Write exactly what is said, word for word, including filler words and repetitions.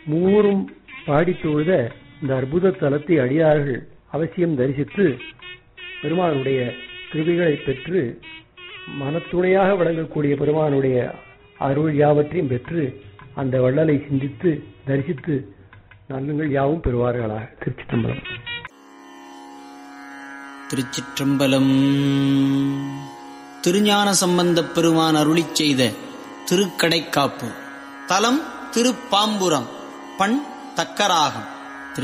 மூவரும் பாடி தொழுத இந்த அற்புத தலத்தை அடியார்கள் அவசியம் தரிசித்து பெருமானுடைய கிருபைகளை பெற்று மனத்துணையாக விளங்கக்கூடிய பெருமானுடைய அருள் யாவற்றையும் பெற்று அந்த வள்ளலை சிந்தித்து தரிசித்து நன்மைகள் யாவும் பெறுவார்களாக. திருச்சிற்றம்பலம். திருச்சிற்றம்பலம். திருஞான சம்பந்தப் பெருமான் அருளிச் செய்த திருக்கடைக்காப்பு. தலம் திருப்பாம்புரம். பண் தக்கராகம்.